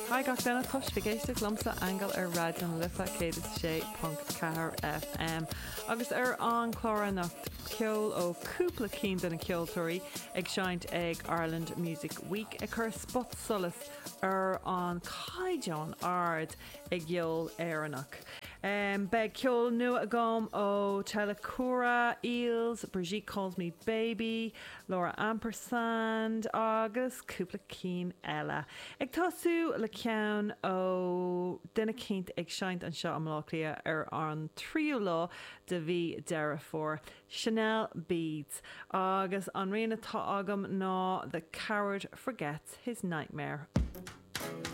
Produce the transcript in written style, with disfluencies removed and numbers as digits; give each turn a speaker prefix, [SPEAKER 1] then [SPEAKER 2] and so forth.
[SPEAKER 1] Hai gach denna tosfigéiste lomsa angel ar radion lifa cé.4 FM agus ar an chláranacht ceol ó cúpla cín den na ceoltóirí ag seint ag Ireland Music Week ag chur spot solas ar an caideán ard ag gheol éireannach. Beg ceol nua a gom ó Telecura, Eels, Brigitte Calls Me Baby, Laura Ampersand agus cúpla cín eile. Ag tasú le ceann ó duna cínt ag seint an seo am láclia ar an tríú lá de bhí deire for Chanel Beads agus an riana tá agam ná The Coward Forgets His Nightmare.